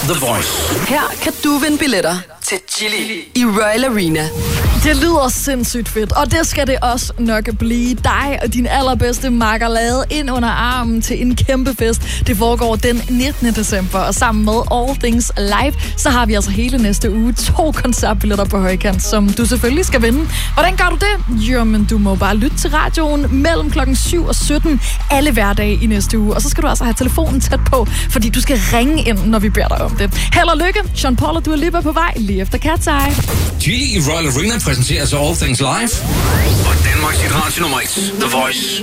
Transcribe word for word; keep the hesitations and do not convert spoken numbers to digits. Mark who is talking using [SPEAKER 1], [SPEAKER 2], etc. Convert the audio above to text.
[SPEAKER 1] The Voice.
[SPEAKER 2] Her kan du vinde billetter til Chili i Royal Arena.
[SPEAKER 3] Det lyder sindssygt fedt, og det skal det også nok blive. Dig og din allerbedste makker lavet ind under armen til en kæmpe fest. Det foregår den nittende december, og sammen med All Things Live, så har vi altså hele næste uge to koncertbilletter på højkant, som du selvfølgelig skal vinde. Hvordan gør du det? Jamen, du må bare lytte til radioen mellem klokken syv og sytten alle hverdage i næste uge. Og så skal du altså have telefonen tæt på, fordi du skal ringe ind, når vi beder dig om det. Held og lykke. Sean Paul og Dua Lipa på vej lige efter Cat's Eye.
[SPEAKER 1] Chili i Royal Arena præsenteres af All Things Live. Og Danmarks radio nummer et, The Voice.